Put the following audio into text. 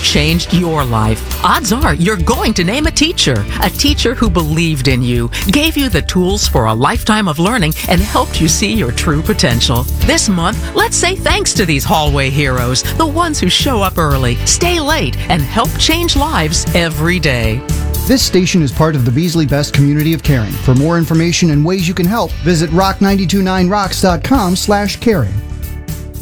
changed your life. Odds are you're going to name a teacher who believed in you, gave you the tools for a lifetime of learning, and helped you see your true potential. This month, let's say thanks to these hallway heroes, the ones who show up early, stay late, and help change lives every day. This station is part of the Beasley Best community of caring. For more information and ways you can help, visit rock929rocks.com/caring.